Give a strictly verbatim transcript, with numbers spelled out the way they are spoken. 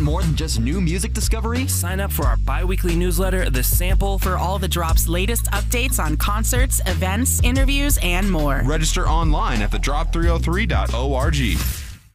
Want more than just new music discovery? Sign up for our bi-weekly newsletter, The Sample, for all the Drop's latest updates on concerts, events, interviews, and more. Register online at the drop three oh three dot org.